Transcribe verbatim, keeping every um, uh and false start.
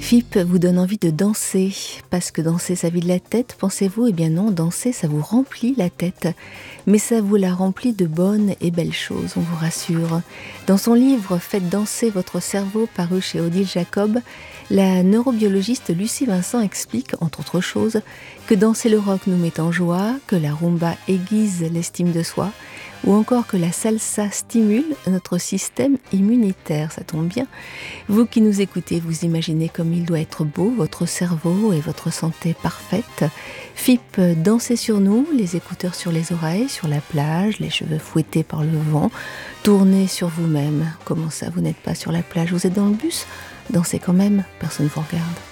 F I P vous donne envie de danser, parce que danser ça vide la tête, pensez-vous? Eh bien non, danser ça vous remplit la tête, mais ça vous la remplit de bonnes et belles choses, on vous rassure. Dans son livre « Faites danser votre cerveau » paru chez Odile Jacob, la neurobiologiste Lucie Vincent explique, entre autres choses, que danser le rock nous met en joie, que la rumba aiguise l'estime de soi, ou encore que la salsa stimule notre système immunitaire, ça tombe bien. Vous qui nous écoutez, vous imaginez comme il doit être beau, votre cerveau et votre santé parfaite. F I P, dansez sur nous, les écouteurs sur les oreilles, sur la plage, les cheveux fouettés par le vent. Tournez sur vous-même. Comment ça, vous n'êtes pas sur la plage, vous êtes dans le bus? Dansez quand même, personne ne vous regarde.